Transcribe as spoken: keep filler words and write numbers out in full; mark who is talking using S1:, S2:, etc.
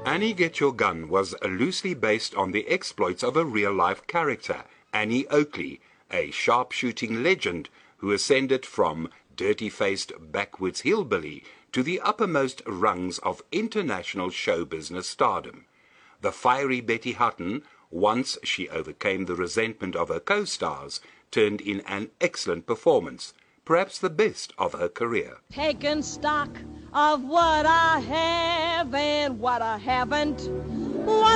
S1: Annie Get Your Gun was loosely based on the exploits of a real-life character, Annie Oakley, a sharpshooting legend who ascended from dirty-faced backwoods hillbilly to the uppermost rungs of international show business stardom. The fiery Betty Hutton, once she overcame the resentment of her co-stars, turned in an excellent performance, perhaps the best of her career.
S2: Taking stock of what I have and what I haven't. What